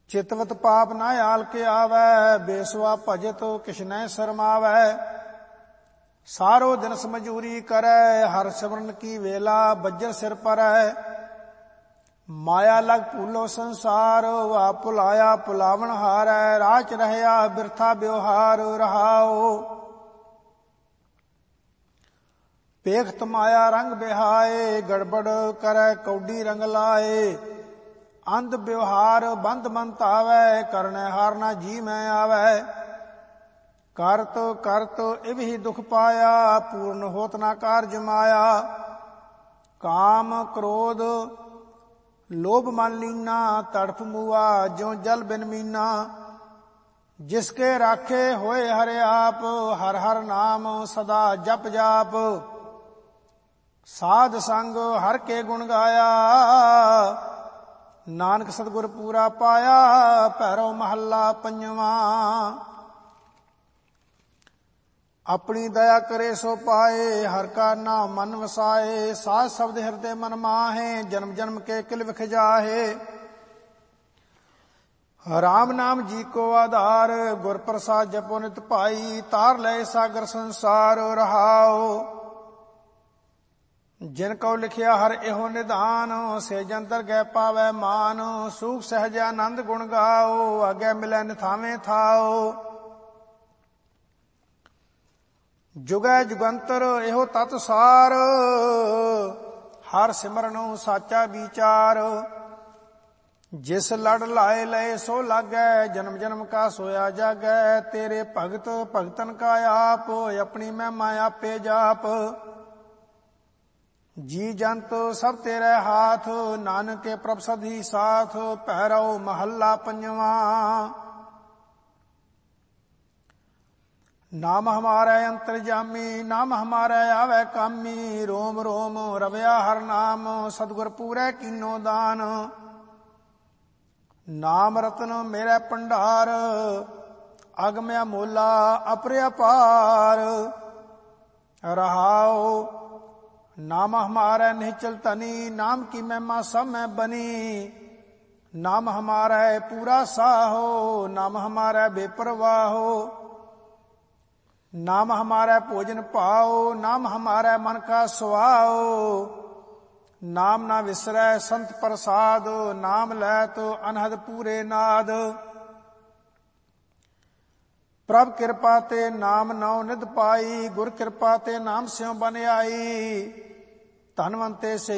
चितवत पाप न आल के आवै, बेसवा भजत किछ न शरमावै। सारो दिन समझूरी करै, हर सिमरन की वेला बज्जर सिर परै। माया लग भूलो संसार, वा भुलाया भुलावन हारै। राच रहया बिरथा ब्यवहार रहाओ, पेखत माया रंग बिहाए। गड़बड़ करै कौडी रंग लाए, अंध व्यवहार बंद मंत आवै। करने हार ना जी मैं आवै, करत करत इव ही दुख पाया। पूर्ण होत ना कारज माया, काम क्रोध लोभ मन लीना। तड़फ मुआ ज्यों जल बिन मीना, जिसके राखे होए हरे आप। हर हर नाम सदा जप जाप, साध संग हर के गुण गाया। नानक सतगुर पूरा पाया, भैरव महला पंजवा। अपनी दया करे सो पाए, हर का नाम मन वसाए। साध शब्द हृदय मन माहे, जन्म जन्म के किल विख जाहे। राम नाम जी को आधार, गुर प्रसाद जपो नित पाई। तार ले सागर संसार रहाओ, जिनको लिखिया हर एहो निधान। से जंतर गै पावै मान, सूख सहज आनंद गुण गाओ। आगे मिलै निथावे थाओ, जुगै जुगंतर एहो तत सार। हर सिमरनो साचा विचार, जिस लड़ लाए लय सो लागै। जन्म जन्म का सोया जागै, तेरे भगत भगतन का आप। अपनी महिमा आपे जाप, जी जंत सब तेरे हाथ। नानक के प्रभ सदी साथ, भैरव महला पंजवा। नाम हमारा अंतर्जामी, नाम हमारा आवे कामी। रोम रोम रवया हर नाम, सतगुर पूरै कीनो दान। नाम रतन मेरा भंडार, अगम अमोला अपरपार रहाओ। नाम हमारा निश्चल तनी, नाम की महिमा सब में बनी। नाम हमारा पूरा साहो, नाम हमारा बेपरवाहो। नाम हमारा भोजन पाओ, नाम हमारा मन का सुहाओ। नाम ना विसरै संत प्रसाद, नाम लै तो अनहद पूरे नाद। प्रभ कृपा ते नाम नौ निध पाई, गुर कृपा ते नाम स्यों बन आई। धनवंते से